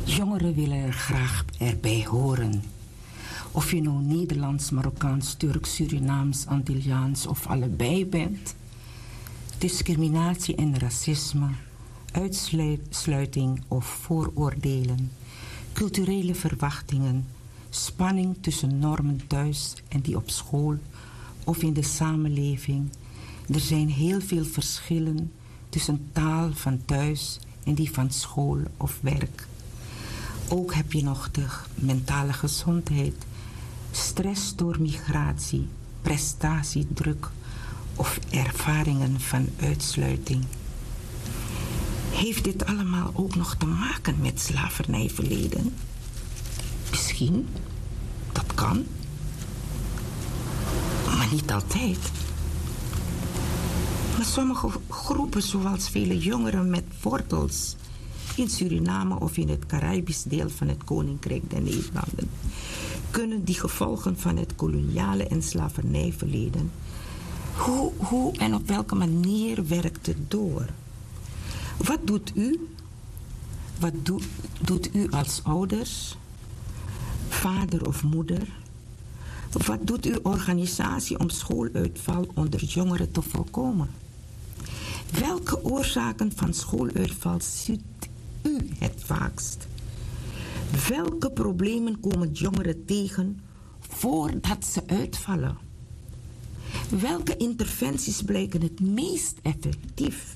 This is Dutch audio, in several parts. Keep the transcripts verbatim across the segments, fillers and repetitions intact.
Jongeren willen er graag erbij horen. Of je nou Nederlands, Marokkaans, Turks, Surinaams, Antilliaans of allebei bent. Discriminatie en racisme, uitsluiting of vooroordelen, culturele verwachtingen, spanning tussen normen thuis en die op school of in de samenleving. Er zijn heel veel verschillen tussen taal van thuis en die van school of werk. Ook heb je nog de mentale gezondheid, stress door migratie, prestatiedruk of ervaringen van uitsluiting. Heeft dit allemaal ook nog te maken met slavernijverleden? Misschien, dat kan, maar niet altijd. Maar sommige groepen, zoals vele jongeren met wortels in Suriname of in het Caribisch deel van het Koninkrijk der Nederlanden, kunnen die gevolgen van het koloniale en slavernijverleden, hoe, hoe en op welke manier werkt het door? Wat doet u? Wat do, doet u als ouders, vader of moeder? Wat doet uw organisatie om schooluitval onder jongeren te voorkomen? Welke oorzaken van schooluitval ziet u het vaakst? Welke problemen komen jongeren tegen voordat ze uitvallen? Welke interventies blijken het meest effectief?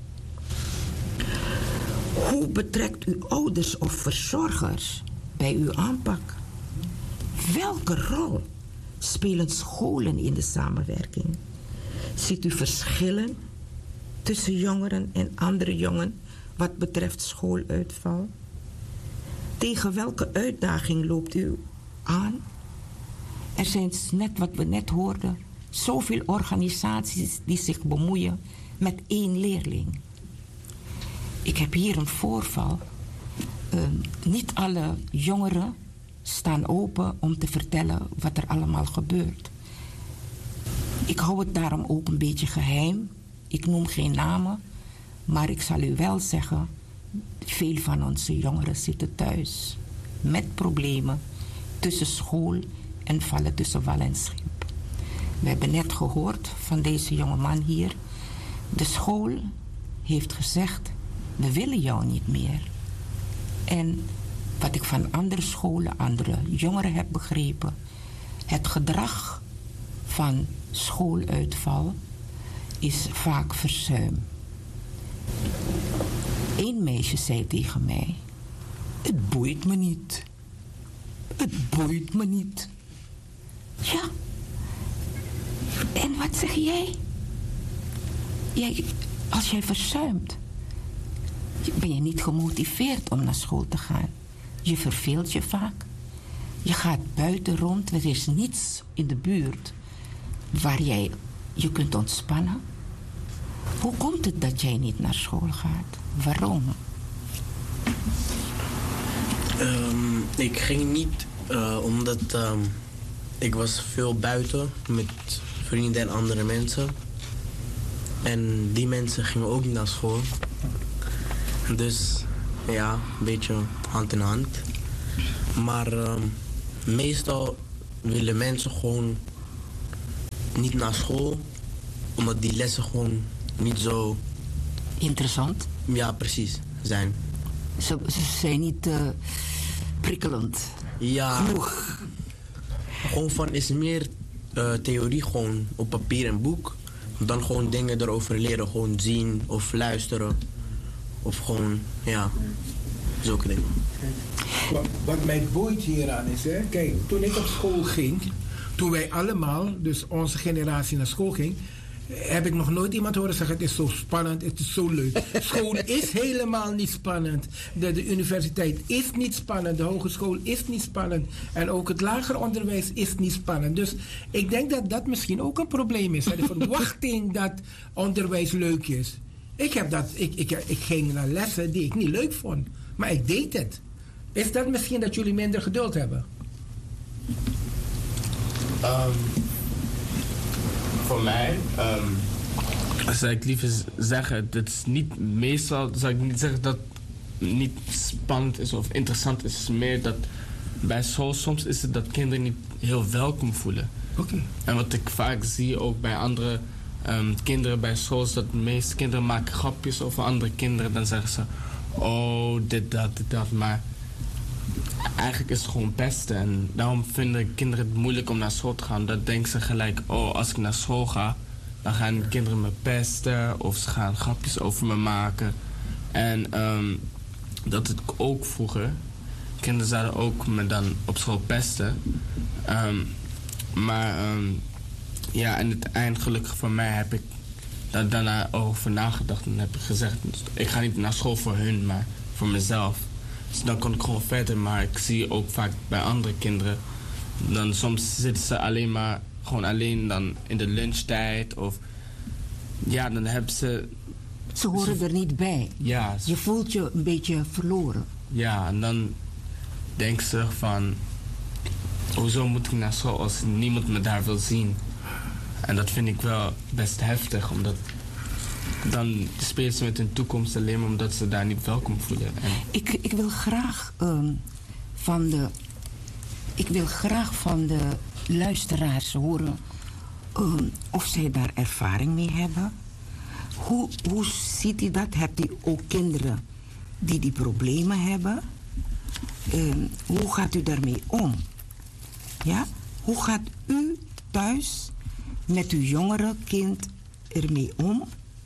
Hoe betrekt u ouders of verzorgers bij uw aanpak? Welke rol spelen scholen in de samenwerking? Ziet u verschillen tussen jongeren en andere jongeren wat betreft schooluitval? Tegen welke uitdaging loopt u aan? Er zijn net wat we net hoorden, zoveel organisaties die zich bemoeien met één leerling. Ik heb hier een voorval. Uh, niet alle jongeren staan open om te vertellen wat er allemaal gebeurt. Ik hou het daarom ook een beetje geheim. Ik noem geen namen, maar ik zal u wel zeggen, veel van onze jongeren zitten thuis met problemen tussen school en vallen tussen wal en schip. We hebben net gehoord van deze jonge man hier. De school heeft gezegd, we willen jou niet meer. En wat ik van andere scholen, andere jongeren heb begrepen, het gedrag van schooluitval is vaak verzuim. Eén meisje zei tegen mij, het boeit me niet. Het boeit me niet. Ja. En wat zeg jij? jij als jij verzuimt, ben je niet gemotiveerd om naar school te gaan. Je verveelt je vaak. Je gaat buiten rond. Er is niets in de buurt waar jij je kunt ontspannen. Hoe komt het dat jij niet naar school gaat? Waarom? Um, ik ging niet uh, omdat um, ik was veel buiten met vrienden en andere mensen. En die mensen gingen ook niet naar school. Dus ja, een beetje hand in hand. Maar um, meestal willen mensen gewoon niet naar school, omdat die lessen gewoon niet zo interessant? Ja, precies, zijn. Ze, ze zijn niet uh, prikkelend. Ja. Genoeg. Gewoon van is meer uh, theorie gewoon op papier en boek, dan gewoon dingen erover leren, gewoon zien of luisteren. Of gewoon, ja, zulke dingen. Wat, wat mij boeit hieraan is, hè, kijk, toen ik op school ging, toen wij allemaal, dus onze generatie naar school ging, heb ik nog nooit iemand horen zeggen, het is zo spannend, het is zo leuk. School is helemaal niet spannend. De, de universiteit is niet spannend, de hogeschool is niet spannend. En ook het lager onderwijs is niet spannend. Dus ik denk dat dat misschien ook een probleem is. Hè, de verwachting dat onderwijs leuk is. Ik, heb dat, ik, ik, ik ging naar lessen die ik niet leuk vond, maar ik deed het. Is dat misschien dat jullie minder geduld hebben? Um, voor mij, um, zou ik liever zeggen, het is niet meestal, zou ik niet zeggen dat niet spannend is of interessant is. Het is meer dat bij school soms is het dat kinderen niet heel welkom voelen. Okay. En wat ik vaak zie ook bij andere um, kinderen bij school is dat de meeste kinderen maken grapjes over andere kinderen. Dan zeggen ze, oh, dit, dat, dit, dat. Maar eigenlijk is het gewoon pesten. En daarom vinden kinderen het moeilijk om naar school te gaan. Dan denken ze gelijk, oh, als ik naar school ga, dan gaan kinderen me pesten. Of ze gaan grapjes over me maken. En um, dat het ook vroeger. Kinderen zouden ook me dan op school pesten. Um, maar um, ja, en het eind gelukkig voor mij heb ik daar daarna over nagedacht. En heb ik gezegd, ik ga niet naar school voor hun, maar voor mezelf. Dus dan kon ik gewoon verder. Maar ik zie ook vaak bij andere kinderen. Dan soms zitten ze alleen maar, gewoon alleen dan in de lunchtijd. Of ja, dan hebben ze... Ze horen ze, er niet bij. Ja. Ze, je voelt je een beetje verloren. Ja, en dan denken ze van, hoezo moet ik naar school als niemand me daar wil zien? En dat vind ik wel best heftig, omdat dan spelen ze met hun toekomst alleen maar omdat ze daar niet welkom voelen. En ik, ik wil graag um, van de, ik wil graag van de luisteraars horen um, of zij daar ervaring mee hebben. Hoe, hoe ziet u dat? Hebt u ook kinderen die die problemen hebben? Um, hoe gaat u daarmee om? Ja? Hoe gaat u thuis met uw jongere kind ermee om?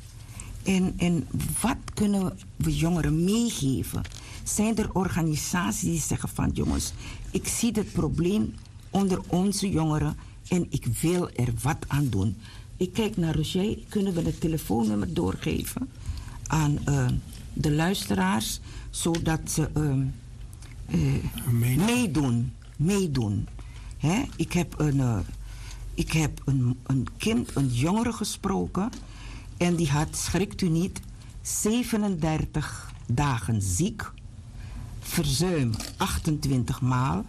En, en wat kunnen we jongeren meegeven? Zijn er organisaties die zeggen van, jongens, ik zie het probleem onder onze jongeren en ik wil er wat aan doen. Ik kijk naar Roger, kunnen we het telefoonnummer doorgeven aan uh, de luisteraars, zodat ze uh, uh, meedoen. meedoen. Hè? Ik heb, een, uh, ik heb een, een kind, een jongere gesproken en die had, schrikt u niet, zevenendertig dagen ziek, verzuim achtentwintig maal,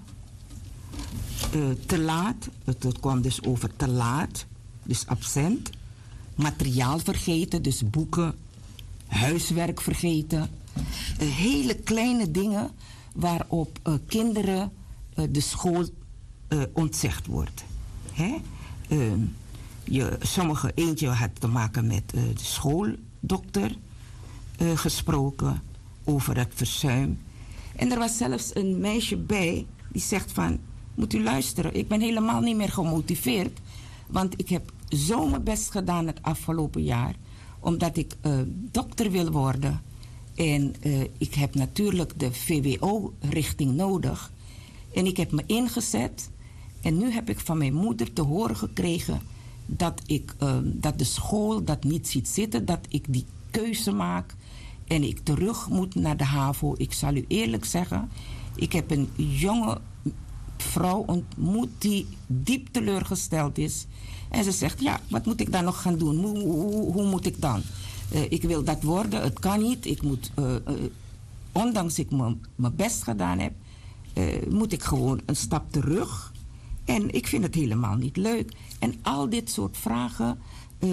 uh, te laat, het, het kwam dus over te laat, dus absent, materiaal vergeten, dus boeken, huiswerk vergeten, uh, hele kleine dingen waarop uh, kinderen uh, de school uh, ontzegd wordt. Hè? Uh, je, sommige, eentje had te maken met uh, de schooldokter uh, gesproken over het verzuim. En er was zelfs een meisje bij die zegt van, moet u luisteren, ik ben helemaal niet meer gemotiveerd, want ik heb zo mijn best gedaan het afgelopen jaar, omdat ik uh, dokter wil worden. En uh, ik heb natuurlijk de V W O-richting nodig. En ik heb me ingezet. En nu heb ik van mijn moeder te horen gekregen dat, ik, uh, dat de school dat niet ziet zitten, dat ik die keuze maak en ik terug moet naar de HAVO. Ik zal u eerlijk zeggen, ik heb een jonge vrouw ontmoet die diep teleurgesteld is. En ze zegt, ja, wat moet ik dan nog gaan doen? Hoe, hoe, hoe moet ik dan? Uh, ik wil dat worden, het kan niet. Ik moet, uh, uh, ondanks ik mijn best gedaan heb, uh, moet ik gewoon een stap terug. En ik vind het helemaal niet leuk. En al dit soort vragen uh,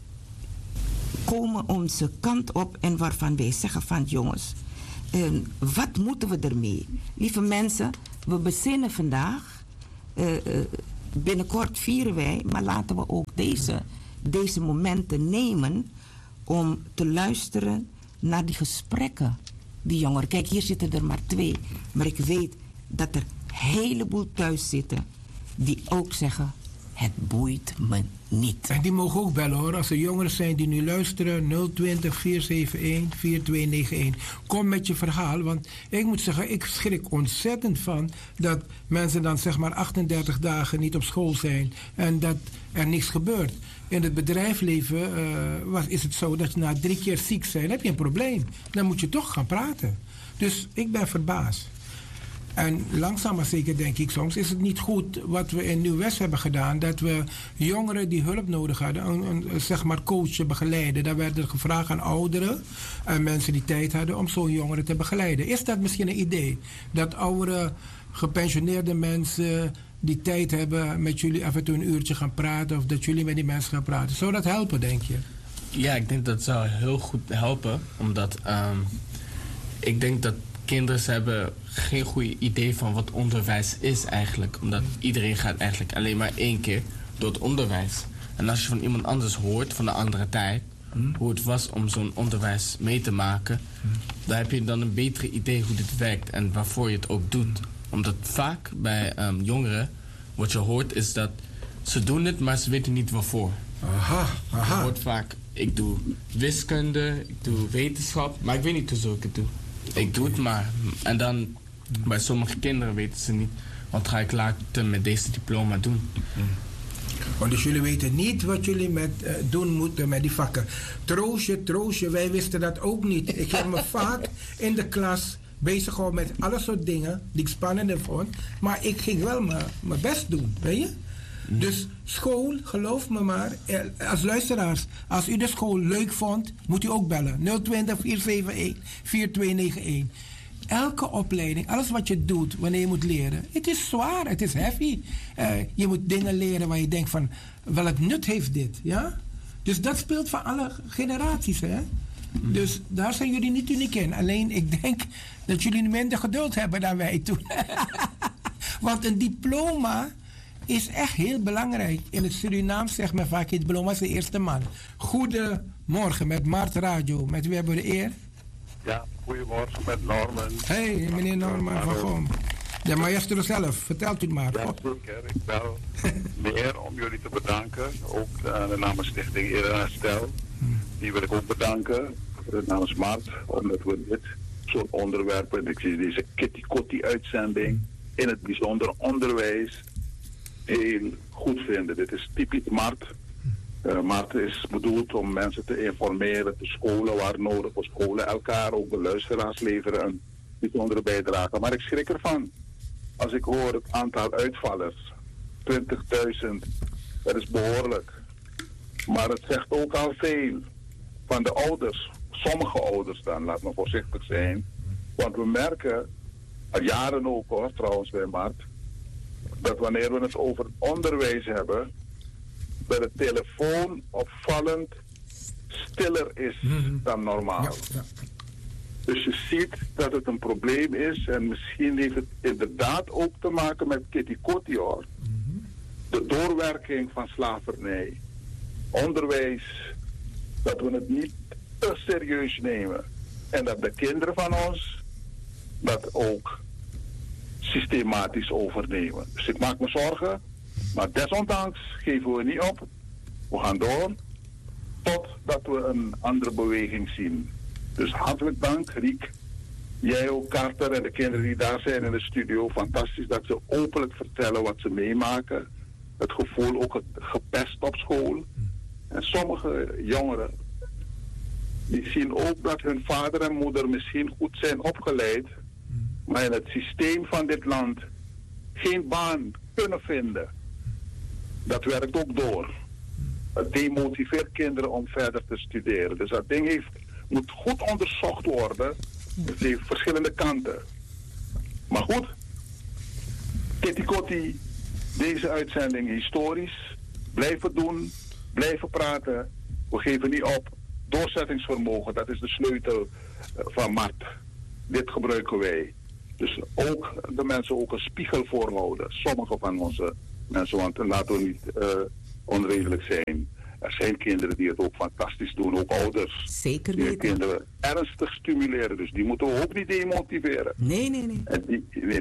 komen onze kant op en waarvan wij zeggen van, jongens, uh, wat moeten we ermee? Lieve mensen, we bezinnen vandaag. Uh, uh, binnenkort vieren wij, maar laten we ook deze, deze momenten nemen om te luisteren naar die gesprekken. Die jongeren, kijk, hier zitten er maar twee. Maar ik weet dat er een heleboel thuis zitten die ook zeggen, het boeit me niet. En die mogen ook bellen hoor. Als er jongeren zijn die nu luisteren, nul twintig, vier zeven één, vier twee negen één. Kom met je verhaal, want ik moet zeggen, ik schrik ontzettend van dat mensen dan zeg maar achtendertig dagen niet op school zijn en dat er niks gebeurt. In het bedrijfsleven uh, was, is het zo dat je na drie keer ziek bent, heb je een probleem. Dan moet je toch gaan praten. Dus ik ben verbaasd. En langzaam maar zeker denk ik soms is het niet goed wat we in Nieuw-West hebben gedaan. Dat we jongeren die hulp nodig hadden, een, een, zeg maar coachen, begeleiden. Daar werd er gevraagd aan ouderen en mensen die tijd hadden om zo'n jongeren te begeleiden. Is dat misschien een idee? Dat oudere, gepensioneerde mensen die tijd hebben met jullie af en toe een uurtje gaan praten. Of dat jullie met die mensen gaan praten. Zou dat helpen, denk je? Ja, ik denk dat zou heel goed helpen. Omdat um, ik denk dat kinderen ze hebben geen goed idee van wat onderwijs is eigenlijk. Omdat iedereen gaat eigenlijk alleen maar één keer door het onderwijs. En als je van iemand anders hoort, van een andere tijd, hmm. hoe het was om zo'n onderwijs mee te maken, hmm. dan heb je dan een beter idee hoe dit werkt en waarvoor je het ook doet. Omdat vaak bij um, jongeren, wat je hoort is dat ze doen het, maar ze weten niet waarvoor. Aha, aha. Je hoort vaak, ik doe wiskunde, ik doe wetenschap, maar ik weet niet hoe ik het doe. Okay. Ik doe het maar. En dan, bij sommige kinderen weten ze niet, wat ga ik later met deze diploma doen. Hmm. Want dus jullie weten niet wat jullie met, uh, doen moeten met die vakken. Troostje, troostje, wij wisten dat ook niet. Ik heb me vaak in de klas bezig gehouden met alle soort dingen die ik spannend vond. Maar ik ging wel mijn best doen, weet je? Mm. Dus school, geloof me maar, als luisteraars, als u de school leuk vond, moet u ook bellen. nul twintig, vier zeven een, vier twee negen een. Elke opleiding, alles wat je doet wanneer je moet leren, het is zwaar, het is heavy. Uh, je moet dingen leren waar je denkt van, welk nut heeft dit, ja? Dus dat speelt van alle generaties, hè? Mm. Dus daar zijn jullie niet uniek in. Alleen ik denk dat jullie minder geduld hebben dan wij toen. Want een diploma is echt heel belangrijk. In het Surinaams zegt men vaak, het diploma is de eerste man. Goedemorgen met Mart Radio. Met wie hebben we de eer? Ja, goedemorgen met Norman. Hey, meneer Norman van Goom. De maestro zelf, vertelt u het maar. Ja, zeker. Ik bel meer om jullie te bedanken. Ook uh, de namens Stichting Eer en Herstel. Die wil ik ook bedanken. Namens Mart, omdat we dit soort onderwerpen, ik zie deze kitty-kotty-uitzending, in het bijzonder onderwijs, heel goed vinden. Dit is typisch Mart. Uh, Mart is bedoeld om mensen te informeren, te scholen waar nodig, voor scholen elkaar, ook de luisteraars leveren een bijzondere bijdrage. Maar ik schrik ervan als ik hoor het aantal uitvallers, twintigduizend, dat is behoorlijk. Maar het zegt ook al veel van de ouders, sommige ouders dan, laat me voorzichtig zijn. Want we merken, al jaren ook hoor, trouwens bij Mart, dat wanneer we het over onderwijs hebben, dat de telefoon opvallend stiller is mm-hmm. dan normaal. Ja, ja. Dus je ziet dat het een probleem is en misschien heeft het inderdaad ook te maken met kitty-kotty hoor. Mm-hmm. De doorwerking van slavernij. Onderwijs, dat we het niet te serieus nemen. En dat de kinderen van ons dat ook systematisch overnemen. Dus ik maak me zorgen, maar desondanks geven we niet op. We gaan door totdat we een andere beweging zien. Dus hartelijk dank, Riek. Jij ook, Carter en de kinderen die daar zijn in de studio. Fantastisch dat ze openlijk vertellen wat ze meemaken. Het gevoel, ook het gepest op school. En sommige jongeren, die zien ook dat hun vader en moeder misschien goed zijn opgeleid, maar in het systeem van dit land geen baan kunnen vinden. Dat werkt ook door. Het demotiveert kinderen om verder te studeren. Dus dat ding heeft, moet goed onderzocht worden. Het heeft verschillende kanten. Maar goed, kitty-kotty, deze uitzending historisch. Blijven doen, blijven praten. We geven niet op. Doorzettingsvermogen, dat is de sleutel van Mart. Dit gebruiken wij. Dus ook de mensen ook een spiegel voorhouden. Sommige van onze mensen, want laten we niet uh, onredelijk zijn. Er zijn kinderen die het ook fantastisch doen, ook ouders. Zeker die weten. kinderen ernstig stimuleren, dus die moeten we ook niet demotiveren. Nee, nee, nee. En die,